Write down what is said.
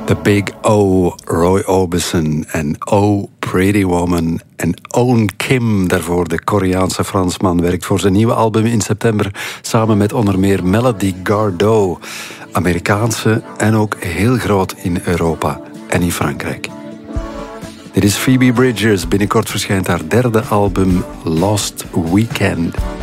The Big O, Roy Orbison en Oh Pretty Woman. En Own Kim, daarvoor de Koreaanse Fransman, werkt voor zijn nieuwe album in september samen met onder meer Melody Gardot. Amerikaanse en ook heel groot in Europa en in Frankrijk. Dit is Phoebe Bridgers. Binnenkort verschijnt haar derde album Lost Weekend.